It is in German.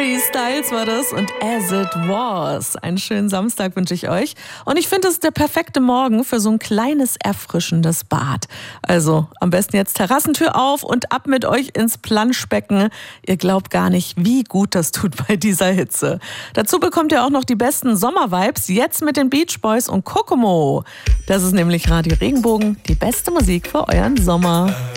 Harry Styles war das und As It Was. Einen schönen Samstag wünsche ich euch. Und ich finde, es ist der perfekte Morgen für so ein kleines, erfrischendes Bad. Also am besten jetzt Terrassentür auf und ab mit euch ins Planschbecken. Ihr glaubt gar nicht, wie gut das tut bei dieser Hitze. Dazu bekommt ihr auch noch die besten Sommervibes, jetzt mit den Beach Boys und Kokomo. Das ist nämlich Radio Regenbogen, die beste Musik für euren Sommer.